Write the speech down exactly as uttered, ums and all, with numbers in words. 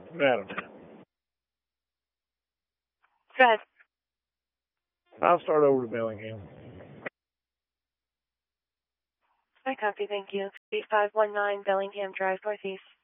Adam. Go ahead. I'll start over to Bellingham. I copy, thank you. eight five one nine Bellingham Drive, Northeast.